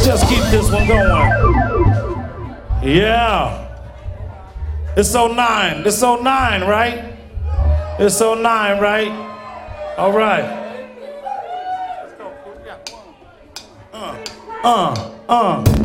Let's just keep this one going. Yeah. It's 09. It's 09, right? It's 09, right? All right.